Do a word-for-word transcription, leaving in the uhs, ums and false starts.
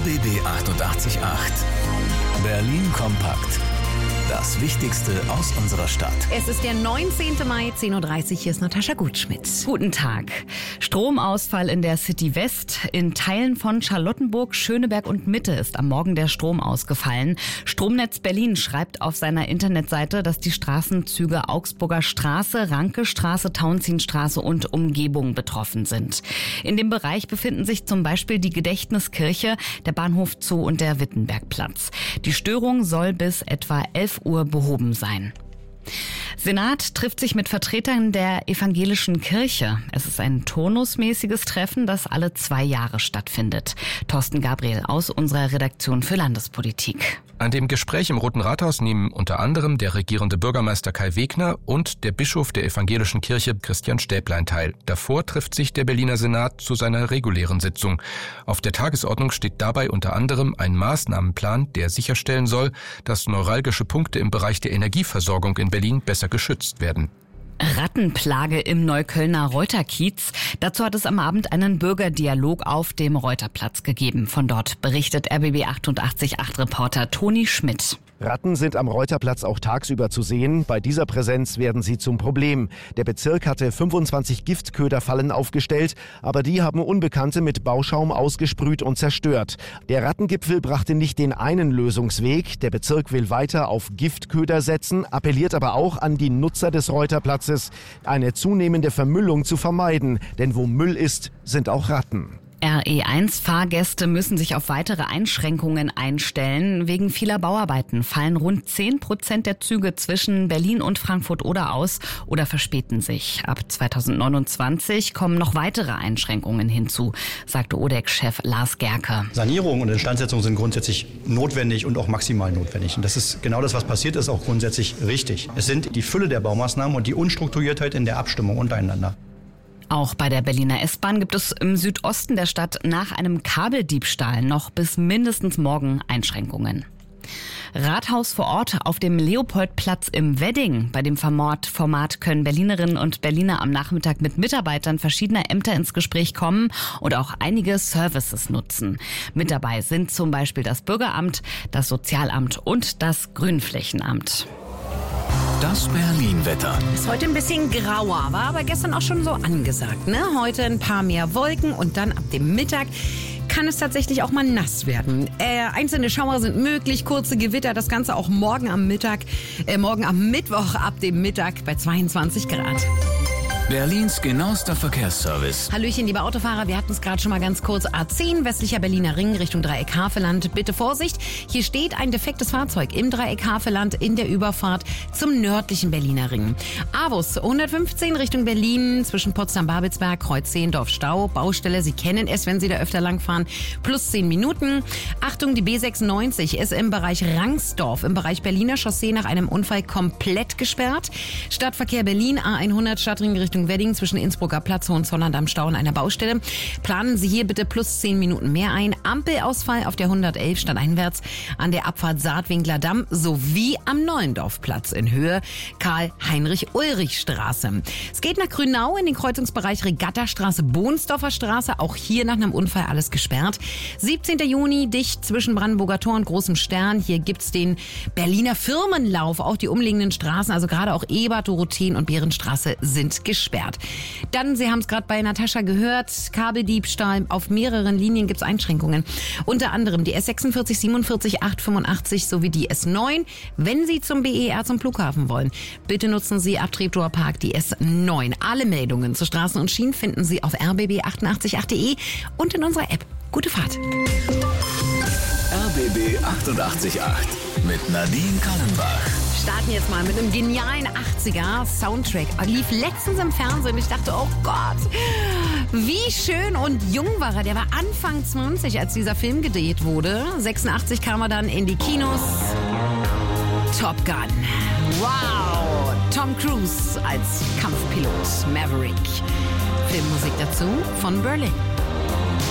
B B achtundachtzig Komma acht. Berlin kompakt. Das Wichtigste aus unserer Stadt. Es ist der neunzehnten Mai, zehn Uhr dreißig. Hier ist Natascha Gutschmidt. Guten Tag. Stromausfall in der City West. In Teilen von Charlottenburg, Schöneberg und Mitte ist am Morgen der Strom ausgefallen. Stromnetz Berlin schreibt auf seiner Internetseite, dass die Straßenzüge Augsburger Straße, Rankestraße, Tauentzienstraße und Umgebung betroffen sind. In dem Bereich befinden sich zum Beispiel die Gedächtniskirche, der Bahnhof Zoo und der Wittenbergplatz. Die Störung soll bis etwa elf Uhr behoben sein. Senat trifft sich mit Vertretern der evangelischen Kirche. Es ist ein turnusmäßiges Treffen, das alle zwei Jahre stattfindet. Thorsten Gabriel aus unserer Redaktion für Landespolitik. An dem Gespräch im Roten Rathaus nehmen unter anderem der regierende Bürgermeister Kai Wegner und der Bischof der evangelischen Kirche Christian Stäblein teil. Davor trifft sich der Berliner Senat zu seiner regulären Sitzung. Auf der Tagesordnung steht dabei unter anderem ein Maßnahmenplan, der sicherstellen soll, dass neuralgische Punkte im Bereich der Energieversorgung in Berlin besser geschützt werden. Rattenplage im Neuköllner Reuterkiez. Dazu hat es am Abend einen Bürgerdialog auf dem Reuterplatz gegeben. Von dort berichtet R B B achtundachtzig Komma acht Reporter Toni Schmidt. Ratten sind am Reuterplatz auch tagsüber zu sehen. Bei dieser Präsenz werden sie zum Problem. Der Bezirk hatte fünfundzwanzig Giftköderfallen aufgestellt, aber die haben Unbekannte mit Bauschaum ausgesprüht und zerstört. Der Rattengipfel brachte nicht den einen Lösungsweg. Der Bezirk will weiter auf Giftköder setzen, appelliert aber auch an die Nutzer des Reuterplatzes, eine zunehmende Vermüllung zu vermeiden. Denn wo Müll ist, sind auch Ratten. R E eins Fahrgäste müssen sich auf weitere Einschränkungen einstellen. Wegen vieler Bauarbeiten fallen rund zehn Prozent der Züge zwischen Berlin und Frankfurt-Oder aus oder verspäten sich. Ab zweitausendneunundzwanzig kommen noch weitere Einschränkungen hinzu, sagte O D E C-Chef Lars Gerke. Sanierung und Instandsetzung sind grundsätzlich notwendig und auch maximal notwendig. Und das ist genau das, was passiert ist, auch grundsätzlich richtig. Es sind die Fülle der Baumaßnahmen und die Unstrukturiertheit in der Abstimmung untereinander. Auch bei der Berliner S-Bahn gibt es im Südosten der Stadt nach einem Kabeldiebstahl noch bis mindestens morgen Einschränkungen. Rathaus vor Ort auf dem Leopoldplatz im Wedding. Bei dem Format können Berlinerinnen und Berliner am Nachmittag mit Mitarbeitern verschiedener Ämter ins Gespräch kommen und auch einige Services nutzen. Mit dabei sind zum Beispiel das Bürgeramt, das Sozialamt und das Grünflächenamt. Das Berlin-Wetter. Ist heute ein bisschen grauer, war aber gestern auch schon so angesagt, ne? Heute ein paar mehr Wolken und dann ab dem Mittag kann es tatsächlich auch mal nass werden. Äh, einzelne Schauer sind möglich, kurze Gewitter, das Ganze auch morgen am Mittag, äh, morgen am Mittwoch ab dem Mittag bei zweiundzwanzig Grad. Berlins genauester Verkehrsservice. Hallöchen, liebe Autofahrer, wir hatten es gerade schon mal ganz kurz. A zehn, westlicher Berliner Ring, Richtung Dreieck Havelland. Bitte Vorsicht, hier steht ein defektes Fahrzeug im Dreieck Havelland in der Überfahrt zum nördlichen Berliner Ring. Avus hundertfünfzehn Richtung Berlin, zwischen Potsdam-Babelsberg, Kreuz Zehendorf, Stau, Baustelle. Sie kennen es, wenn Sie da öfter langfahren, plus zehn Minuten. Achtung, die B sechsundneunzig ist im Bereich Rangsdorf, im Bereich Berliner Chaussee nach einem Unfall komplett gesperrt. Stadtverkehr Berlin, A hundert, Stadtring Richtung Wedding zwischen Innsbrucker Platz, Hohenzollern am Stau an einer Baustelle. Planen Sie hier bitte plus zehn Minuten mehr ein. Ampelausfall auf der hundertelf stadteinwärts an der Abfahrt Saatwinkler Damm sowie am Neuendorfplatz in Höhe Karl-Heinrich-Ulrich-Straße. Es geht nach Grünau in den Kreuzungsbereich Regattastraße, Bohnsdorfer Straße. Auch hier nach einem Unfall alles gesperrt. siebzehnten Juni dicht zwischen Brandenburger Tor und Großem Stern. Hier gibt's den Berliner Firmenlauf. Auch die umliegenden Straßen, also gerade auch Ebert, Dorotheen und Behrenstraße sind gesperrt. Dann, Sie haben es gerade bei Natascha gehört, Kabeldiebstahl. Auf mehreren Linien gibt es Einschränkungen. Unter anderem die S sechsundvierzig, siebenundvierzig, achthundertfünfundachtzig sowie die S neun. Wenn Sie zum B E R, zum Flughafen wollen, bitte nutzen Sie ab Treptower Park die S neun. Alle Meldungen zu Straßen und Schienen finden Sie auf r b b achtundachtzig Komma acht punkt de und in unserer App. Gute Fahrt. R B B achtundachtzig Komma acht mit Nadine Kallenbach. Starten jetzt mal mit einem genialen achtziger-Soundtrack. Lief letztens im Fernsehen. Ich dachte, oh Gott, wie schön und jung war er. Der war Anfang zwanzig, als dieser Film gedreht wurde. sechsundachtzig kam er dann in die Kinos. Top Gun. Wow. Tom Cruise als Kampfpilot. Maverick. Filmmusik dazu von Berlin.